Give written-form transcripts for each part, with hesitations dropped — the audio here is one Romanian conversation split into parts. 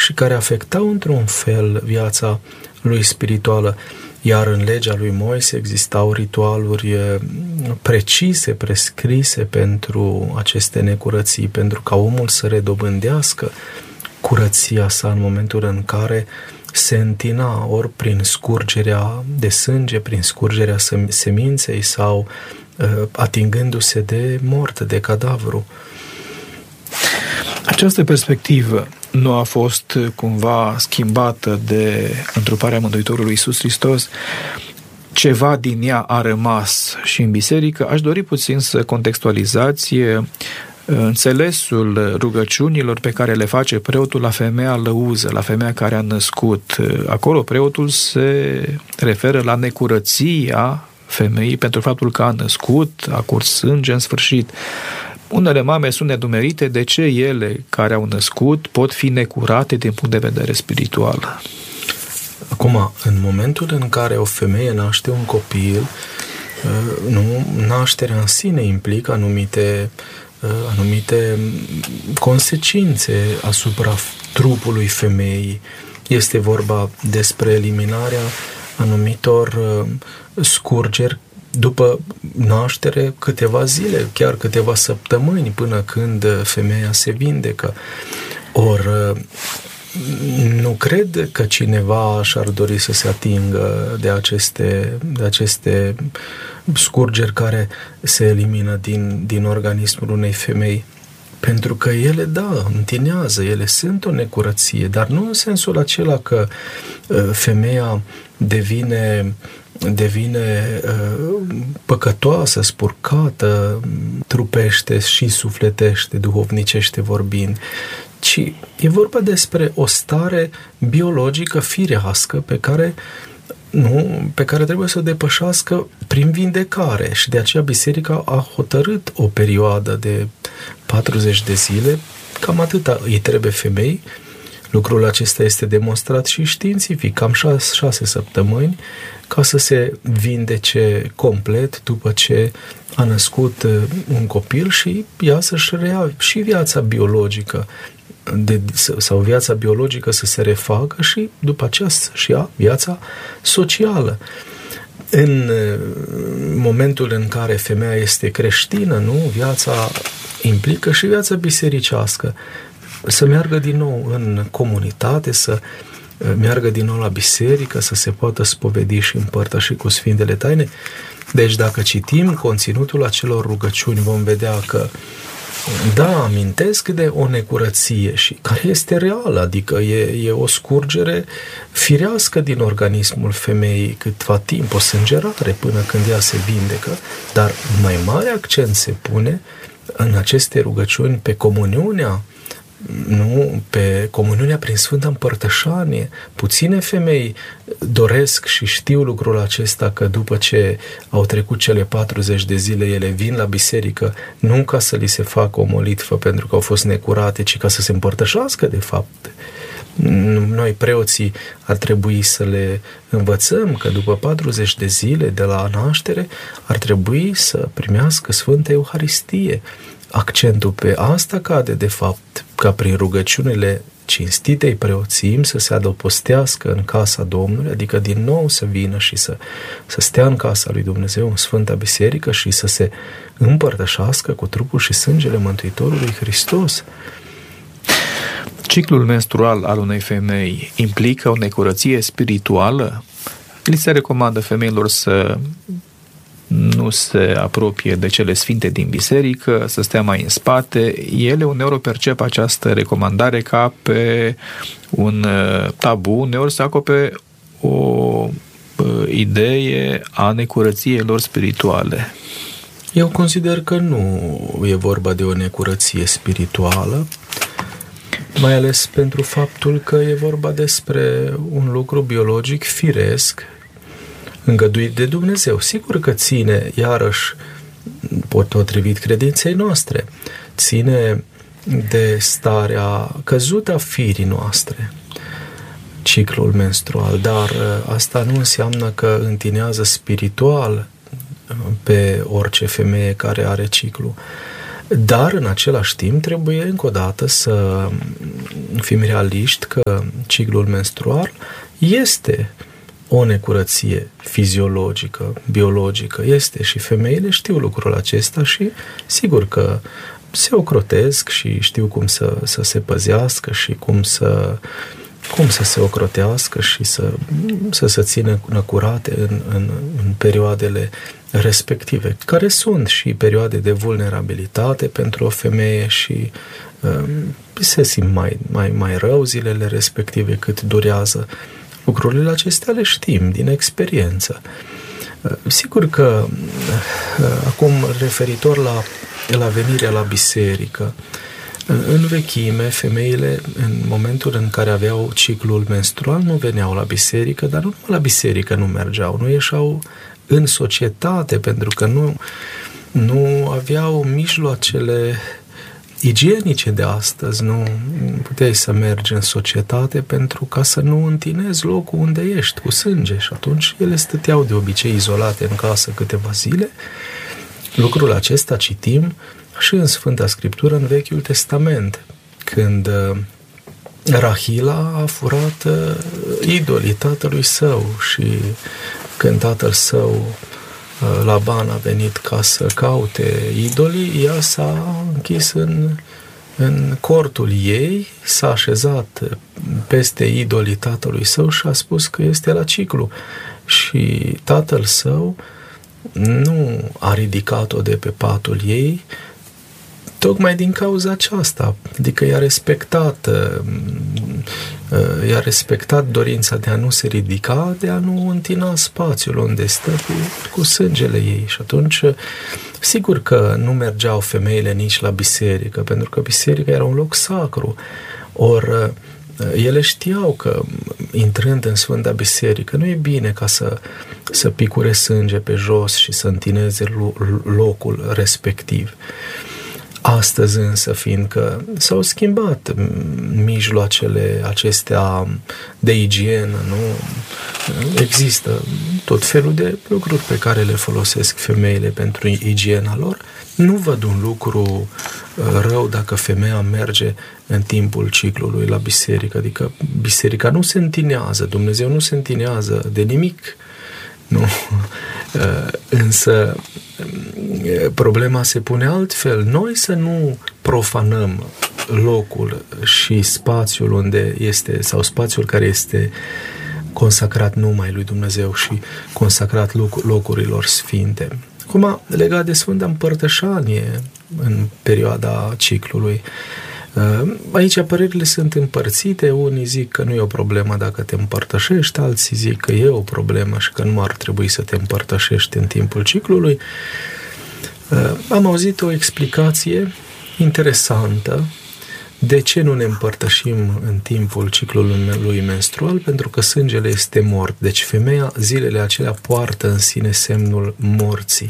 și care afectau într-un fel viața lui spirituală. Iar în legea lui Moise existau ritualuri precise, prescrise pentru aceste necurății, pentru ca omul să redobândească curăția sa în momentul în care se întina ori prin scurgerea de sânge, prin scurgerea seminței sau atingându-se de mort, de cadavru. Această perspectivă nu a fost cumva schimbată de întruparea Mântuitorului Iisus Hristos? Ceva din ea a rămas și în biserică. Aș dori puțin să contextualizați înțelesul rugăciunilor pe care le face preotul la femeia lăuză, la femeia care a născut. Acolo preotul se referă la necurăția femeii pentru faptul că a născut, a curs sânge în sfârșit. Unele mame sunt nedumerite de ce ele care au născut pot fi necurate din punct de vedere spiritual. Acum, în momentul în care o femeie naște un copil, nașterea în sine implică anumite consecințe asupra trupului femeii. Este vorba despre eliminarea anumitor scurgeri după naștere, câteva zile, chiar câteva săptămâni până când femeia se vindecă. Ori nu cred că cineva și-ar dori să se atingă de aceste scurgeri care se elimină din organismul unei femei. Pentru că ele, întinează, ele sunt o necurăție, dar nu în sensul acela că femeia devine păcătoasă, spurcată, trupește și sufletește, duhovnicește vorbind, ci e vorba despre o stare biologică firească pe care trebuie să o depășească prin vindecare. Și de aceea biserica a hotărât o perioadă de 40 de zile, cam atâta îi trebuie femei. Lucrul acesta este demonstrat și științific, cam 6 săptămâni, ca să se vindece complet după ce a născut un copil și ea să-și reia și viața biologică sau viața biologică să se refacă și după aceea să-și ia viața socială. În momentul în care femeia este creștină, viața implică și viața bisericească. Să meargă din nou în comunitate, să meargă din nou la biserică, să se poată spovedi și împărtăși cu Sfintele Taine. Deci dacă citim conținutul acelor rugăciuni, vom vedea că amintesc de o necurăție și care este reală, adică e o scurgere firească din organismul femeii câtva timp, o sângerare până când ea se vindecă, dar mai mare accent se pune în aceste rugăciuni pe comuniunea, pe comuniunea prin Sfânta Împărtășanie. Puține femei doresc și știu lucrul acesta, că după ce au trecut cele 40 de zile, ele vin la biserică nu ca să li se facă o molitvă pentru că au fost necurate, ci ca să se împărtășească de fapt. Noi preoții ar trebui să le învățăm că după 40 de zile de la naștere ar trebui să primească Sfânta Euharistie. Accentul pe asta cade, de fapt, ca prin rugăciunile cinstitei preoțim să se adăpostească în casa Domnului, adică din nou să vină și să stea în casa lui Dumnezeu, în Sfânta Biserică, și să se împărtășească cu trupul și sângele Mântuitorului Hristos. Ciclul menstrual al unei femei implică o necurăție spirituală? Li se recomandă femeilor să nu se apropie de cele sfinte din biserică, să stea mai în spate. Ele uneori percep această recomandare ca pe un tabu, uneori se acope o idee a necurăției lor spirituale. Eu consider că nu e vorba de o necurăție spirituală, mai ales pentru faptul că e vorba despre un lucru biologic firesc, îngăduit de Dumnezeu. Sigur că ține, iarăși, potrivit credinței noastre, ține de starea căzută a firii noastre, ciclul menstrual, dar asta nu înseamnă că întinează spiritual pe orice femeie care are ciclu. Dar, în același timp, trebuie încă o dată să fim realiști că ciclul menstrual este o necurăție fiziologică, biologică, este, și femeile știu lucrul acesta și sigur că se ocrotesc și știu cum să se păzească și cum să se ocrotească și să se țină curate în perioadele respective, care sunt și perioade de vulnerabilitate pentru o femeie și se simt mai rău zilele respective cât durează. Lucrurile acestea le știm din experiență. Sigur că acum, referitor la venirea la biserică, în vechime, femeile, în momentul în care aveau ciclul menstrual, nu veneau la biserică, dar nu numai la biserică nu mergeau, nu ieșeau în societate, pentru că nu aveau mijloacele igienice de astăzi, nu puteai să mergi în societate pentru ca să nu întinezi locul unde ești cu sânge, și atunci ele stăteau de obicei izolate în casă câteva zile. Lucrul acesta citim și în Sfânta Scriptură, în Vechiul Testament, când Rahila a furat idolii tatălui său și când tatăl său Laban a venit ca să caute idolii, ea s-a închis în cortul ei, s-a așezat peste idolii tatălui său și a spus că este la ciclu. Și tatăl său nu a ridicat-o de pe patul ei, tocmai din cauza aceasta, adică i-a respectat dorința de a nu se ridica, de a nu întina spațiul unde stă cu sângele ei. Și atunci, sigur că nu mergeau femeile nici la biserică, pentru că biserica era un loc sacru. Ori ele știau că, intrând în Sfânta Biserică, nu e bine ca să picure sânge pe jos și să întineze locul respectiv. Astăzi însă, fiindcă s-au schimbat mijloacele acestea de igienă, nu? Există tot felul de lucruri pe care le folosesc femeile pentru igiena lor. Nu văd un lucru rău dacă femeia merge în timpul ciclului la biserică, adică biserica nu se întinează, Dumnezeu nu se întinează de nimic, nu? Însă problema se pune altfel. Noi să nu profanăm locul și spațiul unde este, sau spațiul care este consacrat numai lui Dumnezeu și consacrat locurilor sfinte. Acum, legat de Sfânta Împărtășanie în perioada ciclului, aici părerile sunt împărțite. Unii zic că nu e o problemă dacă te împărtășești, alții zic că e o problemă și că nu ar trebui să te împărtășești în timpul ciclului. Am auzit o explicație interesantă de ce nu ne împărtășim în timpul ciclului menstrual, pentru că sângele este mort. Deci femeia zilele acelea poartă în sine semnul morții.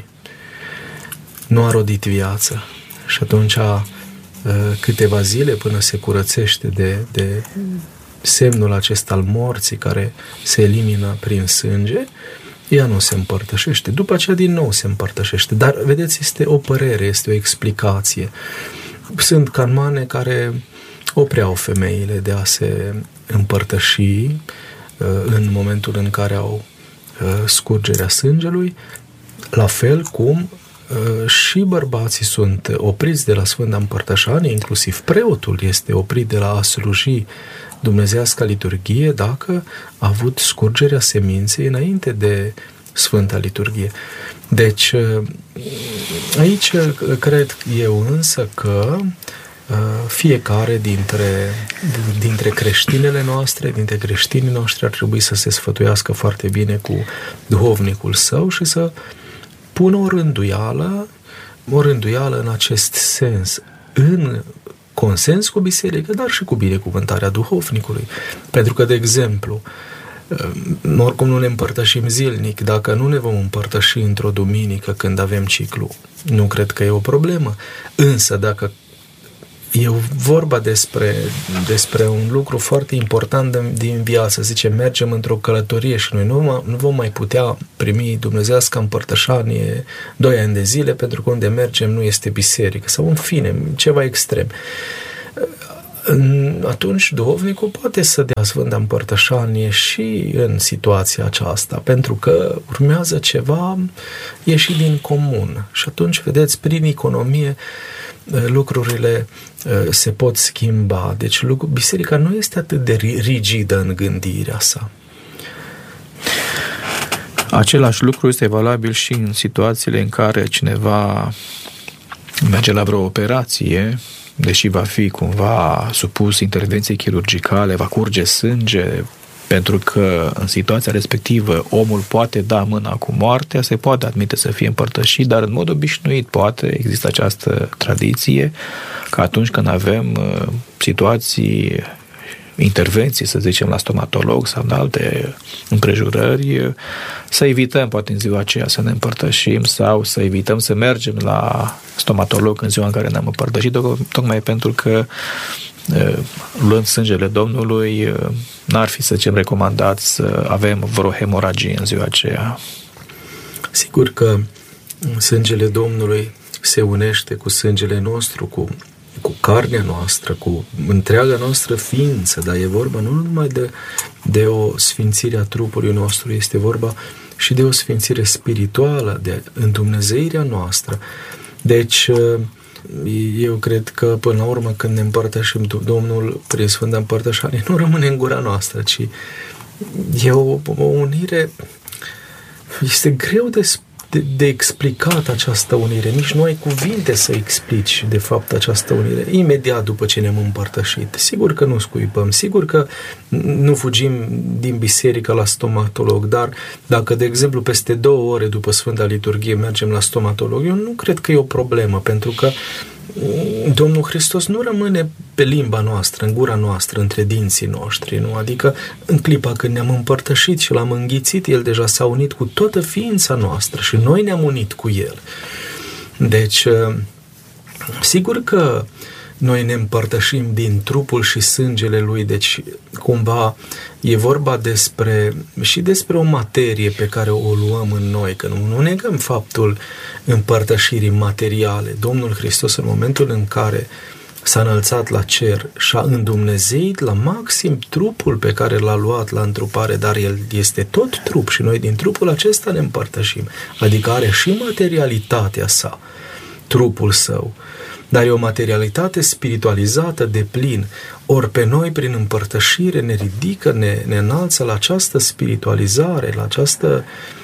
Nu a rodit viață. Și atunci câteva zile până se curățește de semnul acesta al morții care se elimină prin sânge, ea nu se împărtășește. După aceea din nou se împărtășește. Dar, vedeți, este o părere, este o explicație. Sunt canmane care opreau femeile de a se împărtăși în momentul în care au scurgerea sângelui, la fel cum și bărbații sunt opriți de la Sfânta Împărtășanie, inclusiv preotul este oprit de la a sluji dumnezeiasca liturghie dacă a avut scurgerea seminței înainte de Sfânta Liturghie. Deci, aici cred eu însă că fiecare dintre creștinele noastre, dintre creștinii noștri ar trebui să se sfătuiască foarte bine cu duhovnicul său și să pună o rânduială în acest sens, în consens cu biserica, dar și cu binecuvântarea duhovnicului. Pentru că, de exemplu, oricum nu ne împărtășim zilnic, dacă nu ne vom împărtăși într-o duminică când avem ciclu, nu cred că e o problemă. Însă, dacă e vorba despre un lucru foarte important din viață. Zice, mergem într-o călătorie și noi nu vom mai putea primi dumnezeiasca împărtășanie 2 ani de zile, pentru că unde mergem nu este biserică, sau în fine, ceva extrem. Atunci duhovnicul poate să dea Sfânta Împărtășanie și în situația aceasta, pentru că urmează ceva ieșit din comun. Și atunci, vedeți, prin economie lucrurile se pot schimba. Deci biserica nu este atât de rigidă în gândirea sa. Același lucru este valabil și în situațiile în care cineva merge la vreo operație, deși va fi cumva supus intervenției chirurgicale, va curge sânge, pentru că în situația respectivă omul poate da mâna cu moartea, se poate admite să fie împărtășit, dar în mod obișnuit există această tradiție că atunci când avem situații, intervenții, să zicem, la stomatolog sau în alte împrejurări, să evităm poate în ziua aceea să ne împărtășim sau să evităm să mergem la stomatolog în ziua în care ne-am împărtășit, tocmai pentru că luând sângele Domnului n-ar fi, să zicem, recomandat să avem vreo hemoragie în ziua aceea. Sigur că sângele Domnului se unește cu sângele nostru, cu carnea noastră, cu întreaga noastră ființă, dar e vorba nu numai de o sfințire a trupului nostru, este vorba și de o sfințire spirituală, de îndumnezeirea noastră. Deci, eu cred că, până la urmă, când ne împărtășim Domnul prin Sfânta Împărtășanie, nu rămâne în gura noastră, ci e o unire. Este greu de explicat această unire. Nici nu ai cuvinte să explici, de fapt, această unire. Imediat după ce ne-am împărtășit. Sigur că nu scuipăm, sigur că nu fugim din biserică la stomatolog, dar dacă, de exemplu, peste 2 ore după Sfânta Liturghie mergem la stomatolog, eu nu cred că e o problemă, pentru că Domnul Hristos nu rămâne pe limba noastră, în gura noastră, între dinții noștri, nu? Adică în clipa când ne-am împărtășit și l-am înghițit, El deja s-a unit cu toată ființa noastră și noi ne-am unit cu El. Deci, sigur că noi ne împărtășim din trupul și sângele Lui, deci cumva e vorba despre o materie pe care o luăm în noi, că nu negăm faptul împărtășirii materiale. Domnul Hristos, în momentul în care s-a înălțat la cer și a îndumnezeit la maxim trupul pe care l-a luat la întrupare, dar El este tot trup și noi din trupul acesta ne împărtășim, adică are și materialitatea sa, trupul Său, dar e o materialitate spiritualizată de plin. Ori pe noi, prin împărtășire, ne ridică, ne înalță la această spiritualizare, la această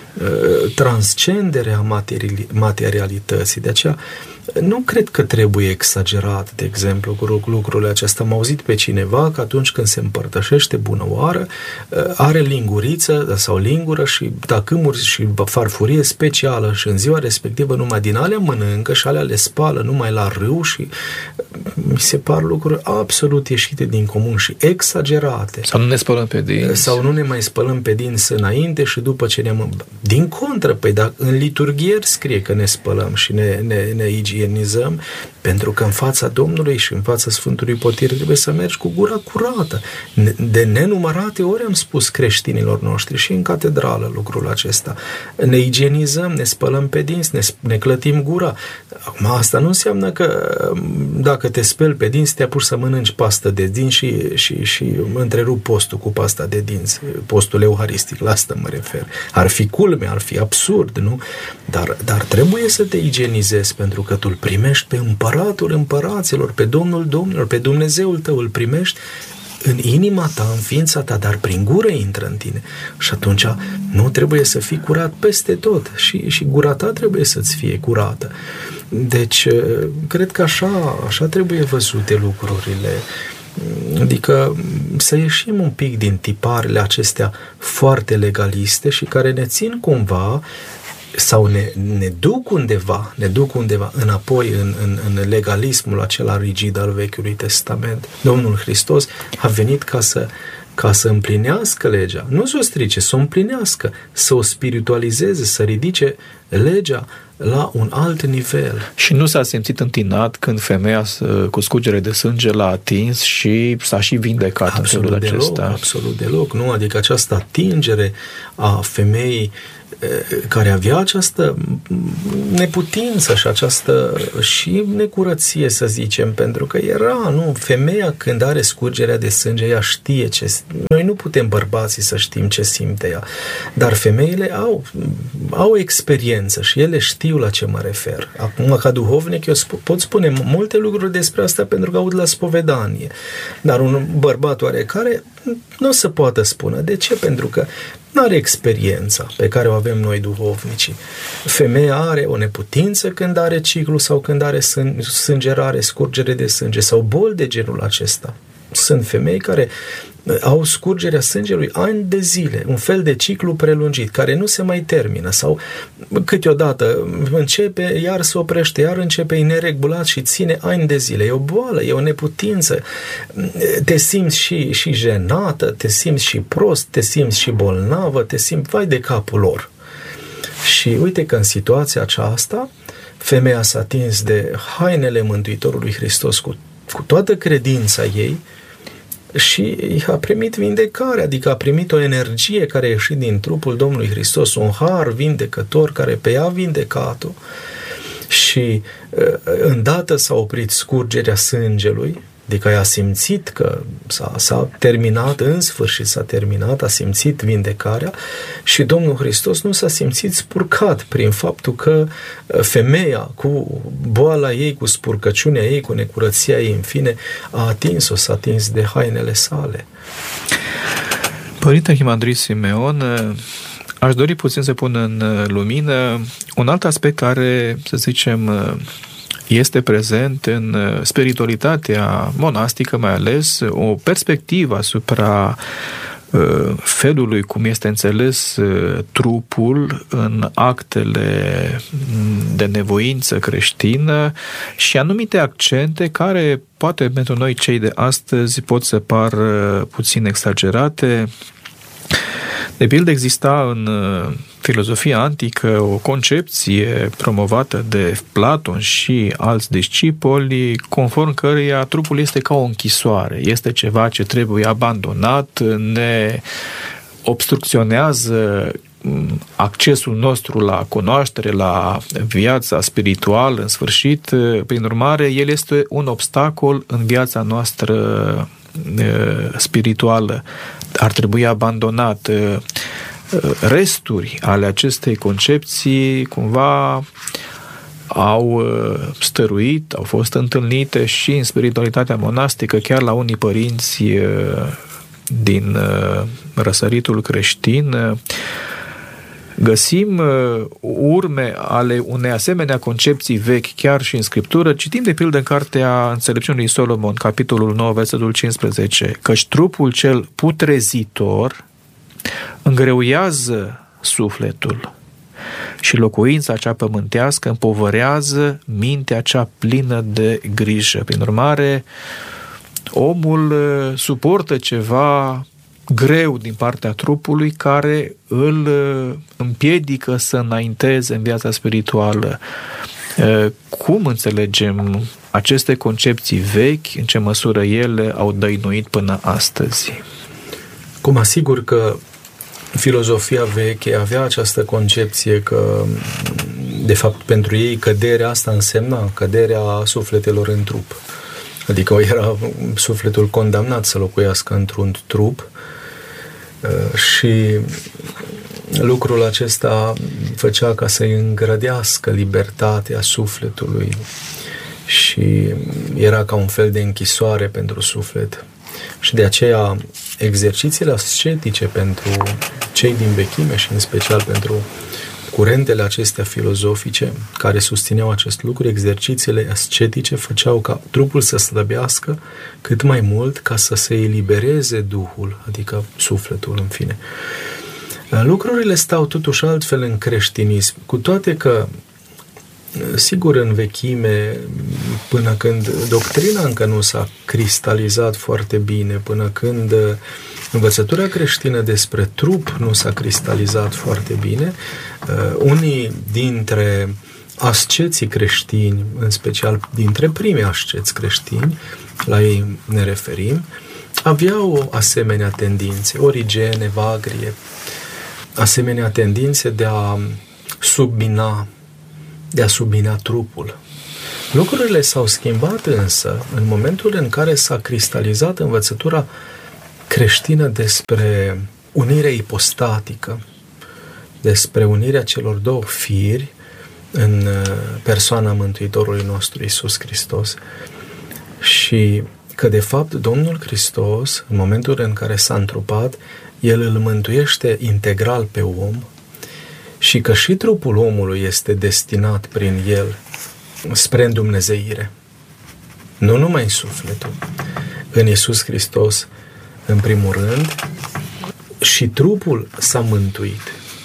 transcendere a materialității. De aceea, nu cred că trebuie exagerat, de exemplu, cu lucrurile acestea. Am auzit pe cineva că atunci când se împărtășește bună oară, are linguriță sau lingură și tacâmuri și farfurie specială și în ziua respectivă numai din alea mănâncă și alea le spală numai la râu și mi se par lucruri absolut ieșite din comun și exagerate. Sau nu ne spălăm pe dinți. Sau nu ne mai spălăm pe dinți înainte și după ce ne-am... Din contră, păi dacă în liturghieri scrie că ne spălăm și ne igienizăm, pentru că în fața Domnului și în fața Sfântului Potir trebuie să mergi cu gura curată. De nenumărate ori am spus creștinilor noștri și în catedrală lucrul acesta. Ne igienizăm, ne spălăm pe dinți, ne clătim gura. Acum asta nu înseamnă că dacă te speli pe dinți te apuci să mănânci pastă de dinți și întrerup postul cu pasta de dinți, postul euharistic, la asta mă refer. Ar fi culme, ar fi absurd, nu? Dar trebuie să te igienizezi, pentru că tu îl primești pe Împăratul împăraților, pe Domnul domnilor, pe Dumnezeul tău îl primești în inima ta, în ființa ta, dar prin gură intră în tine. Și atunci nu trebuie să fii curat peste tot și gura ta trebuie să-ți fie curată. Deci, cred că așa trebuie văzute lucrurile. Adică să ieșim un pic din tiparele acestea foarte legaliste și care ne țin cumva sau ne duc undeva înapoi în legalismul acela rigid al Vechiului Testament. Domnul Hristos a venit ca ca să împlinească legea, nu să o strice, să o împlinească, să o spiritualizeze, să ridice legea la un alt nivel. Și nu s-a simțit întinat când femeia cu scurgere de sânge l-a atins și s-a și vindecat în felul acesta? Absolut deloc, nu? Adică această atingere a femeii care avea această neputință și această și necurăție, să zicem, pentru că femeia când are scurgerea de sânge, ea știe ce... Noi nu putem bărbații să știm ce simte ea, dar femeile au experiență și ele știu la ce mă refer. Acum, ca duhovnic, eu pot spune multe lucruri despre asta pentru că aud la spovedanie, dar un bărbat oarecare nu o să poată spune. De ce? Pentru că nu are experiența pe care o avem noi duhovnicii. Femeia are o neputință când are ciclu sau când are sângerare, scurgere de sânge sau boli de genul acesta. Sunt femei care au scurgerea sângelui ani de zile, un fel de ciclu prelungit, care nu se mai termină sau câteodată începe, iar se oprește, iar începe, e neregulat și ține ani de zile. E o boală, e o neputință. Te simți și jenată, te simți și prost, te simți și bolnavă, te simți vai de capul lor. Și uite că în situația aceasta, femeia s-a atins de hainele Mântuitorului Hristos cu toată credința ei și a primit vindecare, adică a primit o energie care a ieșit din trupul Domnului Hristos, un har vindecător care pe ea a vindecat-o și îndată s-a oprit scurgerea sângelui, adică ea a simțit că s-a terminat, în sfârșit s-a terminat, a simțit vindecarea și Domnul Hristos nu s-a simțit spurcat prin faptul că femeia cu boala ei, cu spurcăciunea ei, cu necurăția ei, în fine, s-a atins de hainele sale. Părinte Arhimandrit Simeon, aș dori puțin să pun în lumină un alt aspect care, să zicem, este prezent în spiritualitatea monastică, mai ales o perspectivă asupra felului cum este înțeles trupul în actele de nevoință creștină și anumite accente care poate pentru noi cei de astăzi pot să par puțin exagerate. De pildă, exista în filozofia antică o concepție promovată de Platon și alți discipoli, conform căreia trupul este ca o închisoare, este ceva ce trebuie abandonat, ne obstrucționează accesul nostru la cunoaștere, la viața spirituală, în sfârșit. Prin urmare, el este un obstacol în viața noastră spirituală. Ar trebui abandonat. Resturi ale acestei concepții cumva au stăruit, au fost întâlnite și în spiritualitatea monastică, chiar la unii părinți din răsăritul creștin. Găsim urme ale unei asemenea concepții vechi chiar și în Scriptură. Citim de pildă în cartea Înțelepciunii Solomon, capitolul 9, versetul 15, căci trupul cel putrezitor îngreuiază sufletul și locuința cea pământească împovărează mintea cea plină de grijă. Prin urmare, omul suportă ceva greu din partea trupului care îl împiedică să înainteze în viața spirituală. Cum înțelegem aceste concepții vechi, în ce măsură ele au dăinuit până astăzi? Cum asigur că filozofia veche avea această concepție că, de fapt, pentru ei căderea asta însemna căderea sufletelor în trup. Adică era sufletul condamnat să locuiască într-un trup și lucrul acesta făcea ca să-i îngrădească libertatea sufletului și era ca un fel de închisoare pentru suflet. Și de aceea exercițiile ascetice pentru cei din vechime și în special pentru curentele acestea filozofice care susțineau acest lucru, exercițiile ascetice făceau ca trupul să slăbească cât mai mult ca să se elibereze Duhul, adică sufletul, în fine. Lucrurile stau totuși altfel în creștinism, cu toate că, sigur, în vechime, până când doctrina încă nu s-a cristalizat foarte bine, până când Învățătura creștină despre trup nu s-a cristalizat foarte bine. Unii dintre asceții creștini, în special dintre primii asceți creștini, la ei ne referim, aveau asemenea tendințe, Origen, Evagrie, asemenea tendințe de a submina trupul. Lucrurile s-au schimbat însă în momentul în care s-a cristalizat învățătura creștină despre unirea ipostatică, despre unirea celor două firi în persoana Mântuitorului nostru Iisus Hristos. Și că de fapt Domnul Hristos, în momentul în care s-a întrupat, El îl mântuiește integral pe om și că și trupul omului este destinat prin El spre îndumnezeire. Nu numai sufletul. În Iisus Hristos, în primul rând, și trupul s-a mântuit.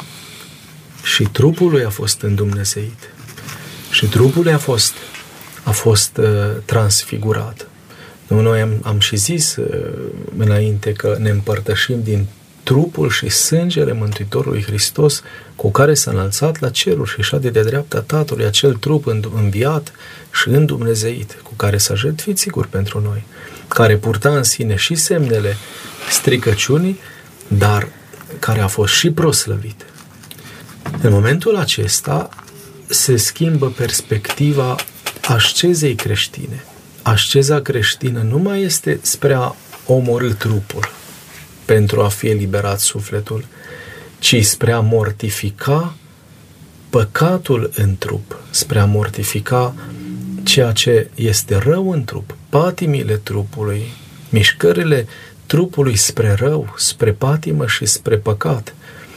Și trupul lui a fost îndumnezeit. Și trupul lui a fost transfigurat. Noi am și zis înainte că ne împărtășim din trupul și sângele Mântuitorului Hristos, cu care s-a înălțat la ceruri și șade de dreapta Tatălui, acel trup înviat și îndumnezeit, cu care s-a jertfit sigur pentru noi, care purta în sine și semnele stricăciunii, dar care a fost și proslăvit. În momentul acesta se schimbă perspectiva ascezei creștine. Asceza creștină nu mai este spre a omorî trupul pentru a fi eliberat sufletul, ci spre a mortifica păcatul în trup, spre a mortifica ceea ce este rău în trup, patimile trupului, mișcările trupului spre rău, spre patimă și spre păcat.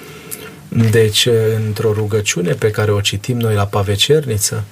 Deci, într-o rugăciune pe care o citim noi la Pavecerniță,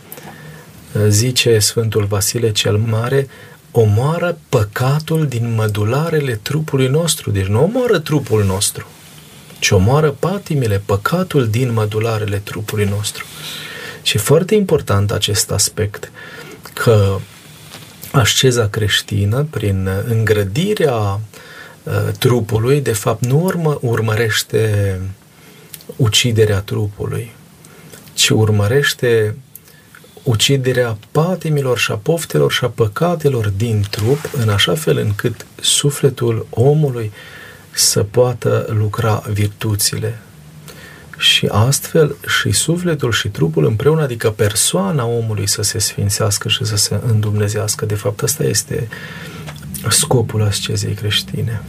zice Sfântul Vasile cel Mare, omoară păcatul din mădularele trupului nostru. Deci nu omoară trupul nostru, ci omoară patimile, păcatul din mădularele trupului nostru. Și e foarte important acest aspect, că asceza creștină, prin îngrădirea trupului, de fapt nu urmărește uciderea trupului, ci urmărește uciderea patimilor și a poftelor și a păcatelor din trup, în așa fel încât sufletul omului să poată lucra virtuțile. Și astfel și sufletul și trupul împreună, adică persoana omului, să se sfințească și să se îndumnezească. De fapt, ăsta este scopul ascezei creștine.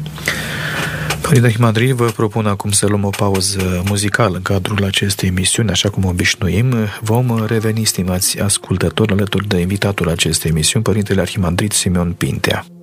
Părinte Arhimandrit, vă propun acum să luăm o pauză muzicală în cadrul acestei emisiuni, așa cum obișnuim. Vom reveni, stimați ascultători, alături de invitatul acestei emisiuni, Părintele Arhimandrit Simeon Pintea.